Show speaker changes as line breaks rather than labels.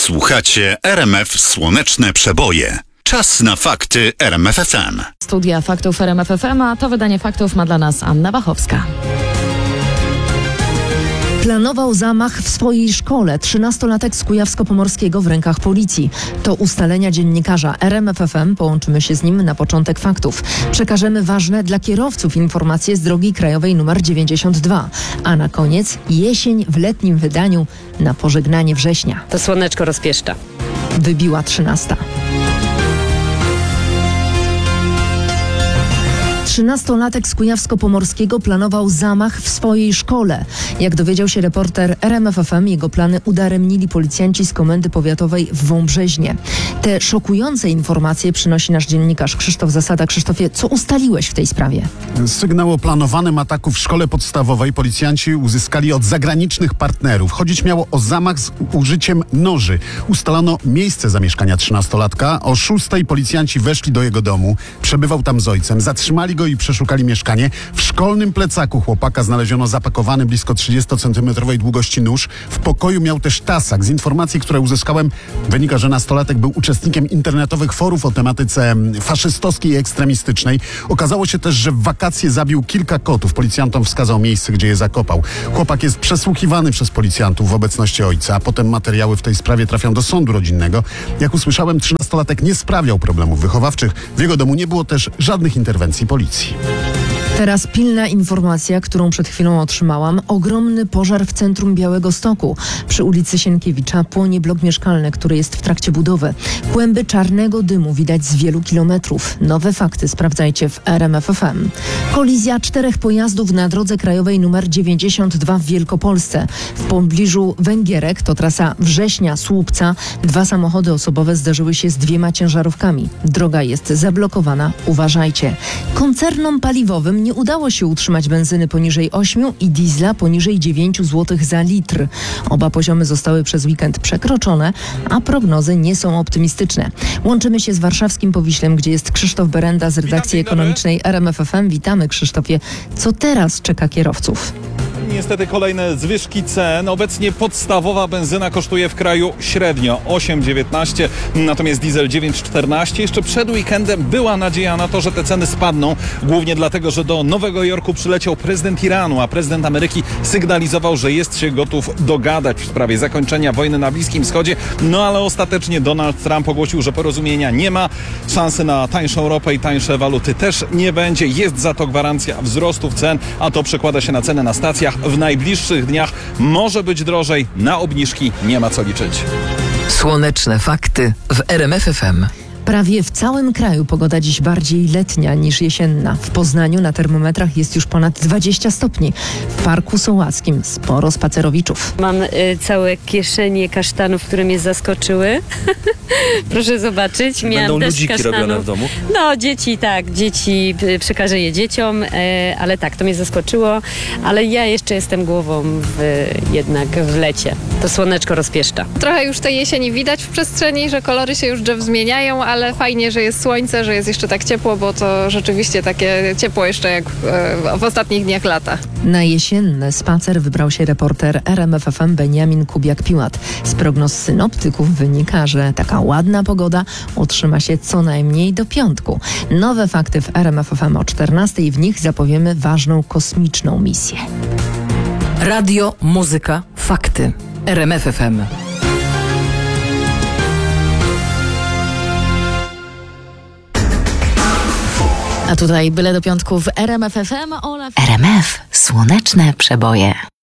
Słuchacie RMF Słoneczne Przeboje. Czas na fakty RMF FM.
Studia faktów RMF FM, a to wydanie faktów ma dla nas Anna Wachowska.
Planował zamach w swojej szkole. 13-latek z Kujawsko-Pomorskiego w rękach policji. To ustalenia dziennikarza RMF FM. Połączymy się z nim na początek faktów. Przekażemy ważne dla kierowców informacje z drogi krajowej nr 92. A na koniec jesień w letnim wydaniu na pożegnanie września.
To słoneczko rozpieszcza.
Wybiła 13. 13-latek z Kujawsko-Pomorskiego planował zamach w swojej szkole. Jak dowiedział się reporter RMF FM, jego plany udaremnili policjanci z Komendy Powiatowej w Wąbrzeźnie. Te szokujące informacje przynosi nasz dziennikarz Krzysztof Zasada. Krzysztofie, co ustaliłeś w tej sprawie?
Sygnał o planowanym ataku w szkole podstawowej policjanci uzyskali od zagranicznych partnerów. Chodzić miało o zamach z użyciem noży. Ustalono miejsce zamieszkania 13-latka. O 6:00 policjanci weszli do jego domu. Przebywał tam z ojcem. Zatrzymali go i przeszukali mieszkanie. W szkolnym plecaku chłopaka znaleziono zapakowany blisko 30-centymetrowej długości nóż. W pokoju miał też tasak. Z informacji, które uzyskałem, wynika, że nastolatek był uczestnikiem internetowych forów o tematyce faszystowskiej i ekstremistycznej. Okazało się też, że w wakacje zabił kilka kotów. Policjantom wskazał miejsce, gdzie je zakopał. Chłopak jest przesłuchiwany przez policjantów w obecności ojca, a potem materiały w tej sprawie trafią do sądu rodzinnego. Jak usłyszałem, 13-latek nie sprawiał problemów wychowawczych. W jego domu nie było też żadnych interwencji policji.
Teraz pilna informacja, którą przed chwilą otrzymałam. Ogromny pożar w centrum Białegostoku. Przy ulicy Sienkiewicza płonie blok mieszkalny, który jest w trakcie budowy. Kłęby czarnego dymu widać z wielu kilometrów. Nowe fakty sprawdzajcie w RMF FM. Kolizja 4 pojazdów na drodze krajowej nr 92 w Wielkopolsce. W pobliżu Węgierek, to trasa Września-Słupca, 2 samochody osobowe zderzyły się z 2 ciężarówkami. Droga jest zablokowana. Uważajcie. Koncernom paliwowym nie udało się utrzymać benzyny poniżej 8 i diesla poniżej 9 zł za litr. Oba poziomy zostały przez weekend przekroczone, a prognozy nie są optymistyczne. Łączymy się z warszawskim Powiślem, gdzie jest Krzysztof Berenda z redakcji ekonomicznej RMF FM. Witamy, Krzysztofie. Co teraz czeka kierowców?
Niestety kolejne zwyżki cen. Obecnie podstawowa benzyna kosztuje w kraju średnio 8,19, natomiast diesel 9,14. Jeszcze przed weekendem była nadzieja na to, że te ceny spadną, głównie dlatego, że do Nowego Jorku przyleciał prezydent Iranu, a prezydent Ameryki sygnalizował, że jest się gotów dogadać w sprawie zakończenia wojny na Bliskim Wschodzie. No ale ostatecznie Donald Trump ogłosił, że porozumienia nie ma. Szansy na tańszą ropę i tańsze waluty też nie będzie. Jest za to gwarancja wzrostów cen, a to przekłada się na ceny na stacjach. W najbliższych dniach może być drożej, na obniżki nie ma co liczyć.
Słoneczne fakty w RMF FM.
Prawie w całym kraju pogoda dziś bardziej letnia niż jesienna. W Poznaniu na termometrach jest już ponad 20 stopni. W Parku Sołackim sporo spacerowiczów.
Mam całe kieszenie kasztanów, które mnie zaskoczyły. Proszę zobaczyć.
Będą ludziki robione w domu?
No, dzieci przekażę je dzieciom, ale tak, to mnie zaskoczyło. Ale ja jeszcze jestem głową jednak w lecie. To słoneczko rozpieszcza.
Trochę już tej jesieni widać w przestrzeni, że kolory się już drzew zmieniają, ale fajnie, że jest słońce, że jest jeszcze tak ciepło, bo to rzeczywiście takie ciepło jeszcze jak w ostatnich dniach lata.
Na jesienny spacer wybrał się reporter RMF FM Beniamin Kubiak-Piłat. Z prognoz synoptyków wynika, że taka ładna pogoda utrzyma się co najmniej do piątku. Nowe fakty w RMF FM o 14:00. W nich zapowiemy ważną kosmiczną misję.
Radio, muzyka, fakty. RMF FM.
A tutaj byle do piątku w RMF FM.
RMF Słoneczne Przeboje.